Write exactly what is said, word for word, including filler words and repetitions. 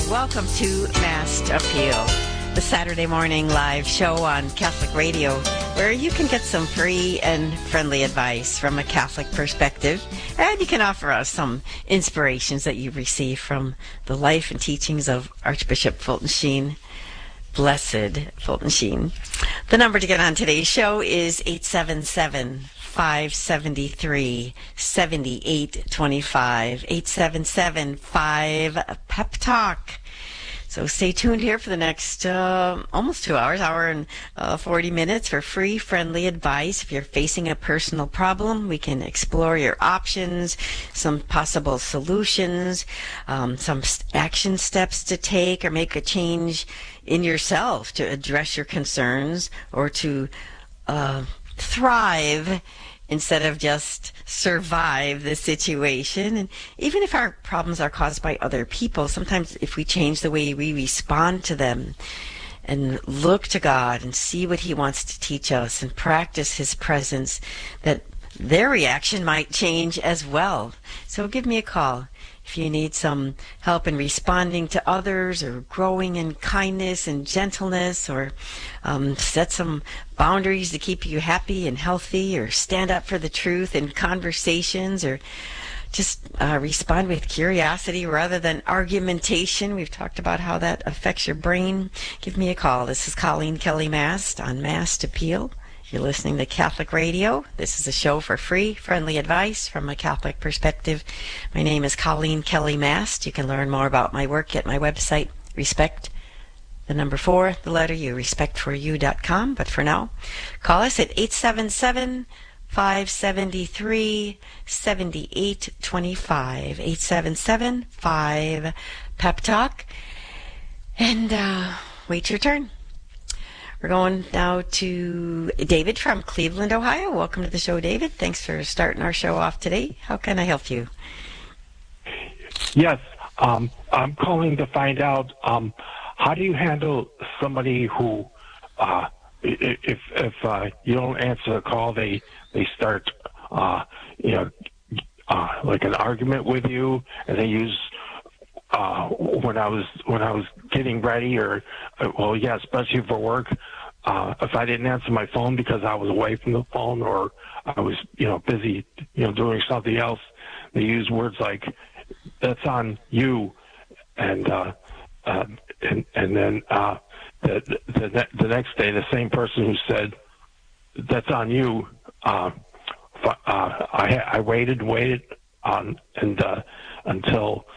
Welcome to Mast Appeal, the Saturday morning live show on Catholic Radio, where you can get some free and friendly advice from a Catholic perspective, and you can offer us some inspirations that you receive from the life and teachings of Archbishop Fulton Sheen. Blessed Fulton Sheen. The number to get on today's show is eight seven seven, five seven three, seven eight two five, eight seven seven, five pep talk. So stay tuned here for the next uh, almost two hours, hour and uh, forty minutes for free, friendly advice. If you're facing a personal problem, we can explore your options, some possible solutions, um, some action steps to take or make a change in yourself to address your concerns or to uh, thrive instead of just survive the situation. And even if our problems are caused by other people, sometimes if we change the way we respond to them and look to God and see what He wants to teach us and practice His presence, that their reaction might change as well. So give me a call if you need some help in responding to others or growing in kindness and gentleness, or um, set some boundaries to keep you happy and healthy, or stand up for the truth in conversations, or just uh, respond with curiosity rather than argumentation. We've talked about how that affects your brain. Give me a call. This is Colleen Kelly Mast on Mast Appeal. You're listening to Catholic Radio. This is a show for free, friendly advice from a Catholic perspective. My name is Colleen Kelly Mast. You can learn more about my work at my website, Respect, the number four, the letter U, respect for you dot com. But for now, call us at eight seven seven, five seven three, seven eight two five, eight seven seven, five pep talk, and uh, wait your turn. We're going now to David from Cleveland, Ohio. Welcome to the show, David. Thanks for starting our show off today. How can I help you? Yes, um, I'm calling to find out, um, how do you handle somebody who, uh, if if uh, you don't answer the call, they they start, uh, you know, uh, like an argument with you, and they use. Uh, when I was when I was getting ready, or uh, well, yeah, especially for work, uh, if I didn't answer my phone because I was away from the phone, or I was, you know, busy, you know, doing something else, they use words like "that's on you," and uh, uh, and and then uh, the the the next day, the same person who said "that's on you," uh, uh, I I waited, waited on and uh, until.